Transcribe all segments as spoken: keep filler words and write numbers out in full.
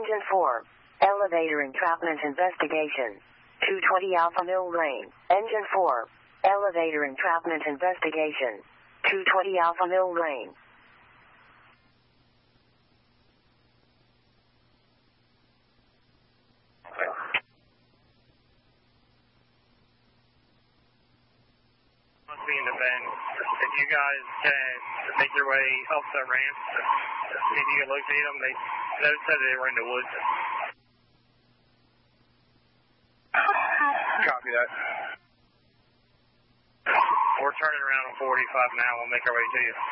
Engine four. Elevator entrapment investigation. two twenty Alpha Mill Lane. Engine four. Elevator entrapment investigation. two twenty Alpha Mill Lane. Must be in the bend. If you guys can make your way up the ramp, see if you can locate them. They, they said they were in the woods. Copy that. We're turning around on forty-five now. We'll make our way to you.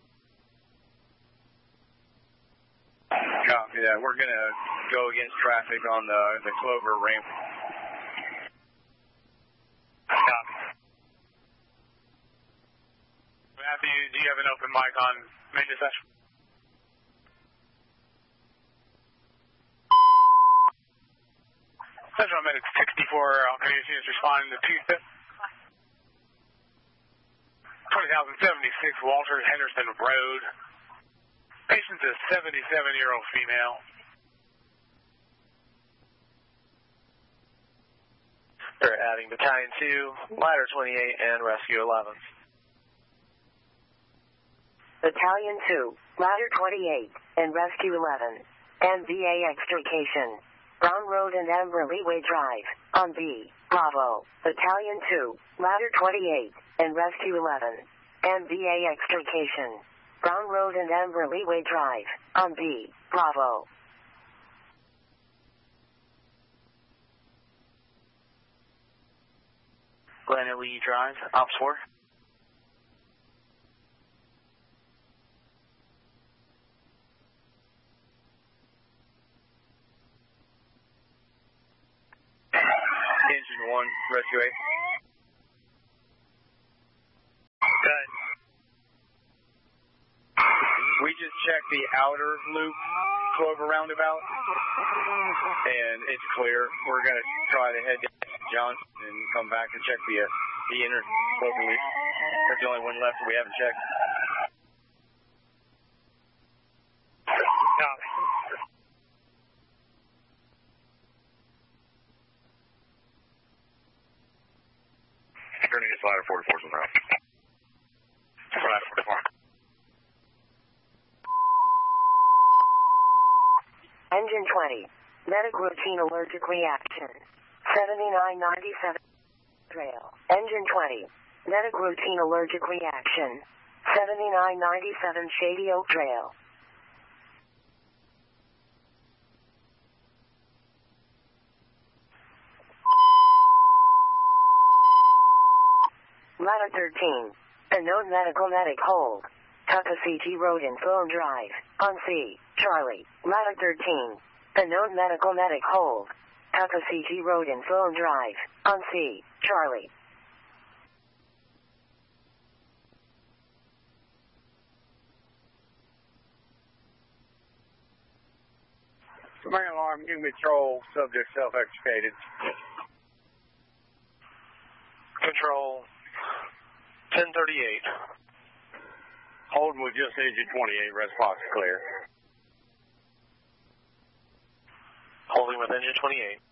Copy that. We're going to go against traffic on the, the Clover ramp. Copy. Matthew, do you have an open mic on maintenance session? Central Medic sixty-four, Alcanius units responding to two twenty thousand seventy-six Walter Henderson Road. Patient's a seventy-seven-year-old female. They're adding Battalion two, Ladder twenty-eight, and Rescue eleven. Battalion two, Ladder twenty-eight, and Rescue eleven. N V A extrication. Brown Road and Amber Leeway Drive, on B, Bravo. Battalion two, Ladder twenty-eight, and Rescue eleven. N V A extrication. Brown Road and Amber Leeway Drive, on B, Bravo. Glenn Lee Drive, Ops four. Engine one, Rescue eight. Good. We just checked the outer loop Clover roundabout, and it's clear. We're going to try to head to Johnson and come back and check the, uh, the inner Clover loop. That's the only one left that we haven't checked. Copy. Turning to Ladder forty-four on the route. Ladder forty-four. Engine twenty. Medic routine allergic reaction. seventy-nine ninety-seven trail. Engine twenty. Medic routine allergic reaction. seventy-nine ninety-seven Shady Oak Trail. Ladder thirteen. Unknown medical medic hold. Tuckasegee Road and Phone Drive, on C, Charlie. Ladder thirteen. Unknown medical medic hold. Tuckasegee Road and Phone Drive, on C, Charlie. Command alarm, new control, subject self-extricated. Control ten thirty-eight. Holding with just engine twenty-eight, rest box clear. Holding with engine twenty-eight.